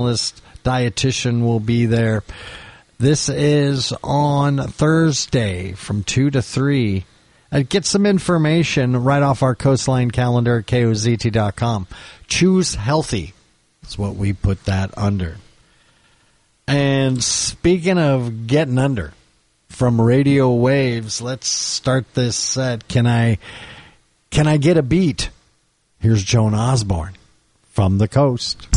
dietitian will be there. This is on Thursday from 2 to 3. Get some information right off our Coastline calendar at KOZT.com. Choose healthy. That's what we put that under. And speaking of getting under from radio waves, let's start this set. Can I get a beat? Here's Joan Osborne from the coast.